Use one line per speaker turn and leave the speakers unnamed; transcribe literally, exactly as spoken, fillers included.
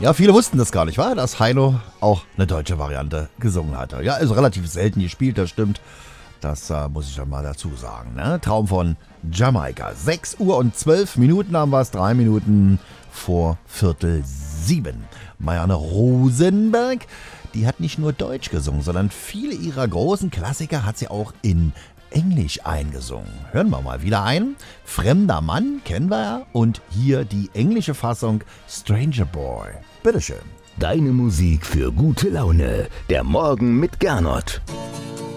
Ja, viele wussten das gar nicht, war, dass Heino auch eine deutsche Variante gesungen hatte. Ja, ist relativ selten gespielt, das stimmt. Das äh, muss ich dann mal dazu sagen. Ne? Traum von Jamaika. sechs Uhr und zwölf Minuten haben wir es, drei Minuten vor Viertel sieben. Marianne Rosenberg, die hat nicht nur Deutsch gesungen, sondern viele ihrer großen Klassiker hat sie auch in Englisch eingesungen. Hören wir mal wieder ein. Fremder Mann kennen wir ja und hier die englische Fassung Stranger Boy. Bitteschön.
Deine Musik für gute Laune. Der Morgen mit Gernot.